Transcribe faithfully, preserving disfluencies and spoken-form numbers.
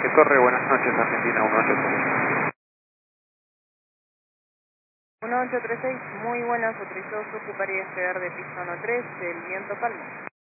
Se corre, buenas noches, Argentina uno ocho tres seis. uno ocho tres seis, muy buenas, autorizado su ocuparía llegar de piso uno tres, el viento calma.